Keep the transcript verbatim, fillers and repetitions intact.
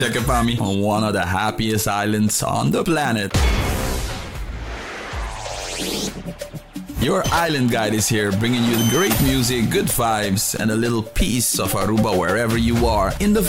Tekepami on one of the happiest islands on the planet. Your island guide is here, bringing you the great music, good vibes, and a little piece of Aruba wherever you are in the